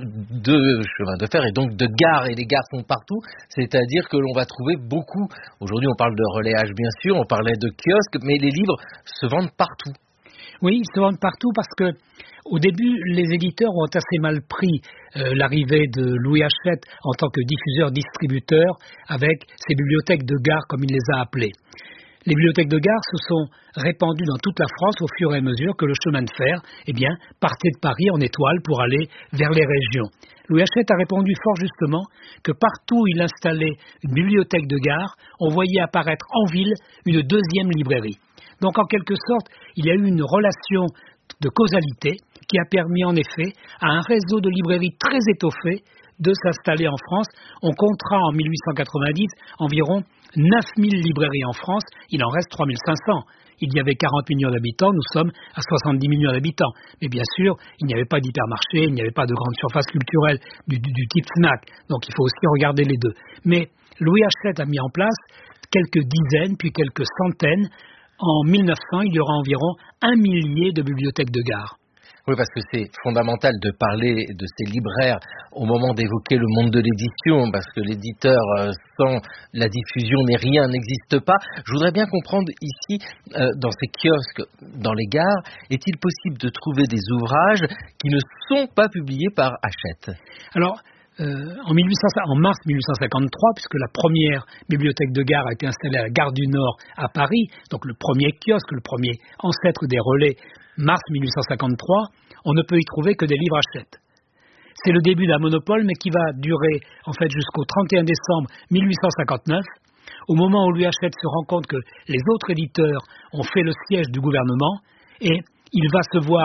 de chemins de fer et donc de gares, et les gares sont partout, c'est-à-dire que l'on va trouver beaucoup, aujourd'hui on parle de relayage bien sûr, on parlait de kiosques, mais les livres se vendent partout. Oui, ils se vendent partout parce que au début, les éditeurs ont assez mal pris euh, l'arrivée de Louis Hachette en tant que diffuseur-distributeur avec ses bibliothèques de gare, comme il les a appelées. Les bibliothèques de gare se sont répandues dans toute la France au fur et à mesure que le chemin de fer eh bien, partait de Paris en étoile pour aller vers les régions. Louis Hachette a répondu fort justement que partout où il installait une bibliothèque de gare, on voyait apparaître en ville une deuxième librairie. Donc en quelque sorte, il y a eu une relation de causalité qui a permis en effet à un réseau de librairies très étoffé de s'installer en France. On comptera en mille huit cent quatre-vingt-dix environ neuf mille librairies en France, il en reste trois mille cinq cents. Il y avait quarante millions d'habitants, nous sommes à soixante-dix millions d'habitants. Mais bien sûr, il n'y avait pas d'hypermarché, il n'y avait pas de grande surface culturelle du, du, du type Fnac. Donc il faut aussi regarder les deux. Mais Louis Hachette a mis en place quelques dizaines, puis quelques centaines. En mille neuf cents, il y aura environ un millier de bibliothèques de gare. Oui, parce que c'est fondamental de parler de ces libraires au moment d'évoquer le monde de l'édition, parce que l'éditeur, euh, sans la diffusion, n'est rien, n'existe pas. Je voudrais bien comprendre ici, euh, dans ces kiosques, dans les gares, est-il possible de trouver des ouvrages qui ne sont pas publiés par Hachette ? Alors, Euh, en, mille huit cents, en mars mille huit cent cinquante-trois, puisque la première bibliothèque de gare a été installée à la gare du Nord à Paris, donc le premier kiosque, le premier ancêtre des relais, mars mille huit cent cinquante-trois, on ne peut y trouver que des livres Hachette. C'est le début d'un monopole, mais qui va durer en fait jusqu'au trente et un décembre mille huit cent cinquante-neuf, au moment où Louis Hachette se rend compte que les autres éditeurs ont fait le siège du gouvernement, et il va se voir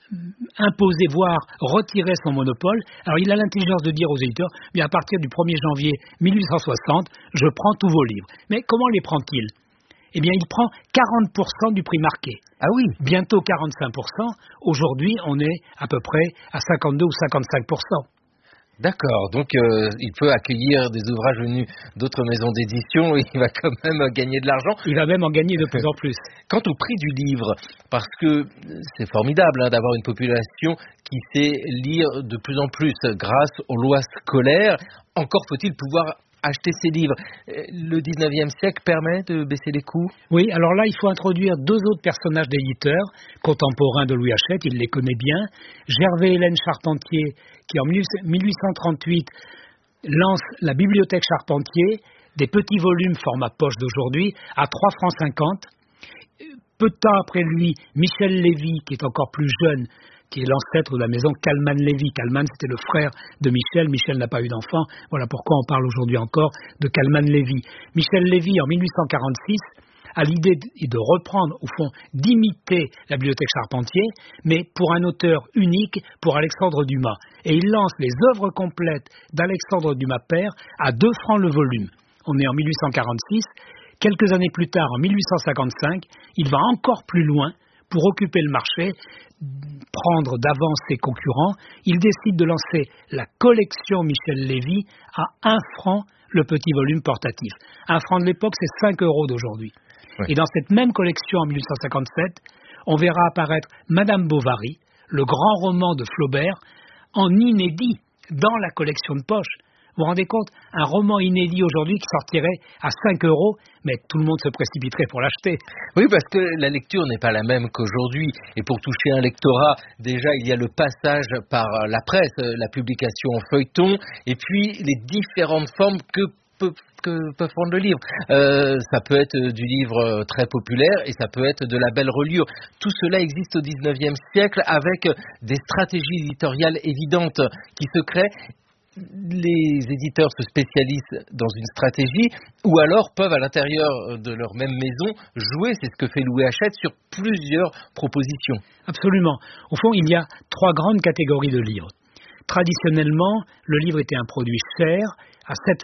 imposer, voire retirer son monopole. Alors il a l'intelligence de dire aux éditeurs, bien à partir du premier janvier mille huit cent soixante, je prends tous vos livres. Mais comment les prend-il ? Eh bien il prend quarante pour cent du prix marqué. Ah oui ? Bientôt quarante-cinq pour cent. Aujourd'hui on est à peu près à cinquante-deux ou cinquante-cinq pour cent. D'accord, donc euh, il peut accueillir des ouvrages venus d'autres maisons d'édition et il va quand même gagner de l'argent. Il va même en gagner de plus en plus. Quant au prix du livre, parce que c'est formidable hein, d'avoir une population qui sait lire de plus en plus grâce aux lois scolaires, encore faut-il pouvoir acheter ces livres. Le dix-neuvième siècle permet de baisser les coûts ? Oui, alors là, il faut introduire deux autres personnages d'éditeurs, contemporains de Louis Hachette, il les connaît bien. Gervais Hélène Charpentier, qui en mille huit cent trente-huit lance la Bibliothèque Charpentier, des petits volumes format poche d'aujourd'hui, à trois francs cinquante. Peu de temps après lui, Michel Lévy, qui est encore plus jeune, qui est l'ancêtre de la maison Calman-Lévy. Calman, c'était le frère de Michel. Michel n'a pas eu d'enfant. Voilà pourquoi on parle aujourd'hui encore de Calman-Lévy. Michel Lévy, en mille huit cent quarante-six, a l'idée de reprendre, au fond, d'imiter la Bibliothèque Charpentier, mais pour un auteur unique, pour Alexandre Dumas. Et il lance les œuvres complètes d'Alexandre Dumas père à deux francs le volume. On est en mille huit cent quarante-six. Quelques années plus tard, en mille huit cent cinquante-cinq, il va encore plus loin pour occuper le marché, prendre d'avance ses concurrents. Il décide de lancer la collection Michel Lévy à un franc le petit volume portatif. Un franc de l'époque, c'est cinq euros d'aujourd'hui. Oui. Et dans cette même collection en mille huit cent cinquante-sept, on verra apparaître Madame Bovary, le grand roman de Flaubert, en inédit dans la collection de poche. Vous vous rendez compte, un roman inédit aujourd'hui qui sortirait à cinq euros, mais tout le monde se précipiterait pour l'acheter. Oui, parce que la lecture n'est pas la même qu'aujourd'hui. Et pour toucher un lectorat, déjà, il y a le passage par la presse, la publication en feuilleton, et puis les différentes formes que peut, que peut prendre le livre. Euh, ça peut être du livre très populaire et ça peut être de la belle reliure. Tout cela existe au dix-neuvième siècle avec des stratégies éditoriales évidentes qui se créent. Les éditeurs se spécialisent dans une stratégie ou alors peuvent à l'intérieur de leur même maison jouer, c'est ce que fait Louis Hachette sur plusieurs propositions. Absolument. Au fond, il y a trois grandes catégories de livres. Traditionnellement, le livre était un produit cher, à sept